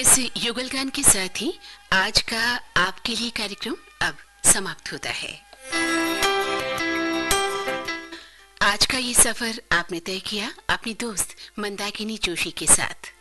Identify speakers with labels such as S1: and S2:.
S1: इस युगल गान के साथ ही आज का आपके लिए कार्यक्रम अब समाप्त होता है। आज का ये सफर आपने तय किया अपनी दोस्त मंदाकिनी जोशी के साथ।